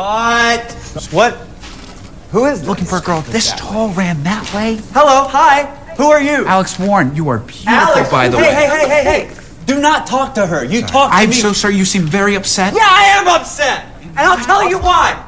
Cut. What? Who is Looking for a girl this tall ran that way? Hello, hi. Who are you? Alex Warren, you are beautiful, Alex, by the way. Hey. Do not talk to her. You talk to me. I'm so sorry. You seem very upset. Yeah, I am upset. And I'll tell you why.